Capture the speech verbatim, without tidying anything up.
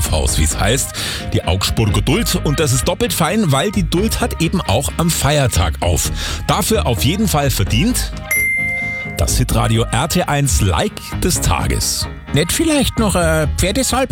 Kaufhaus, wie es heißt, die Augsburger Duld. Und das ist doppelt fein, weil die Duld hat eben auch am Feiertag auf. Dafür auf jeden Fall verdient das Hitradio R T eins Like des Tages. Nicht vielleicht noch ein Pferdesalbe?